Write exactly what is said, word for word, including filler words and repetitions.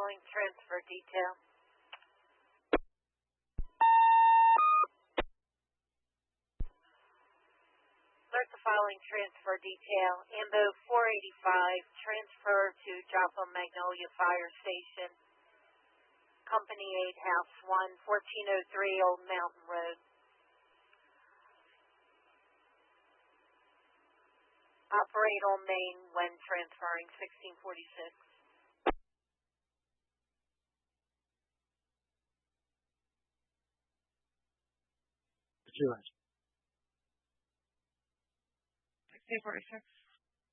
following transfer detail. Alert the following transfer detail. AMBO four eighty-five, transfer to Joplin Magnolia Fire Station. Company eight, House one, fourteen oh three Old Mountain Road. Operate on main when transferring sixteen forty-six. It's yours. sixteen forty-six.